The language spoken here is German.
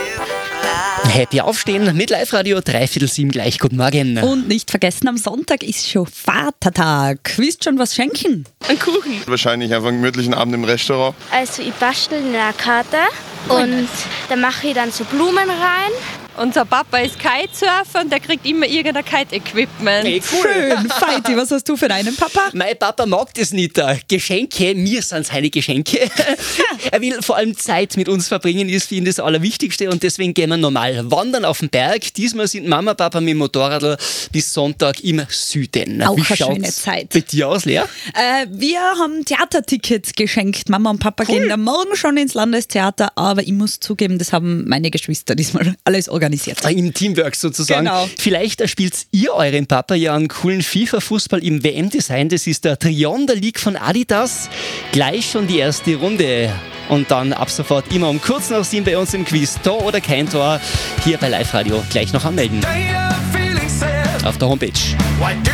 Happy Aufstehen mit Live-Radio 6:45 gleich. Guten Morgen. Und nicht vergessen, am Sonntag ist schon Vatertag. Willst du schon was schenken? Ein Kuchen. Wahrscheinlich einfach einen gemütlichen Abend im Restaurant. Also ich bastel eine Karte und da mache ich dann so Blumen rein. Unser Papa ist Kitesurfer und der kriegt immer irgendein Kite-Equipment. Hey, cool. Schön. Feiti, was hast du für deinen Papa? Mein Papa mag das nicht. Geschenke, mir sind seine Geschenke. Er will vor allem Zeit mit uns verbringen, ist für ihn das Allerwichtigste und deswegen gehen wir normal wandern auf den Berg. Diesmal sind Mama und Papa mit dem Motorrad bis Sonntag im Süden. Auch Wie eine schaut's schöne Zeit. bei dir aus, Lea? Wir haben Theatertickets geschenkt. Mama und Papa gehen am Morgen schon ins Landestheater, aber ich muss zugeben, das haben meine Geschwister diesmal alles organisiert. Im Teamwork sozusagen. Genau. Vielleicht spielt ihr eurem Papa ja einen coolen FIFA-Fußball im WM-Design. Das ist der Trion der League von Adidas. Gleich schon die erste Runde. Und dann ab sofort immer um kurz nach 7 bei uns im Quiz. Tor oder kein Tor. Hier bei Live Radio. Gleich noch anmelden. Auf der Homepage.